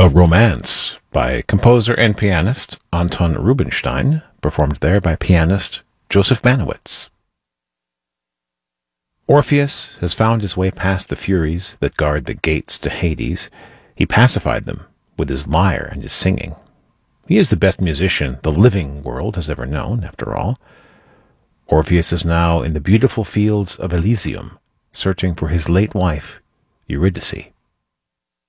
Romance by composer and pianist Anton Rubinstein, performed there by pianist Joseph Manowitz. Orpheus has found his way past the Furies that guard the gates to Hades. He pacified them with his lyre and his singing. He is the best musician the living world has ever known, after all. Orpheus is now in the beautiful fields of Elysium, searching for his late wife, Eurydice.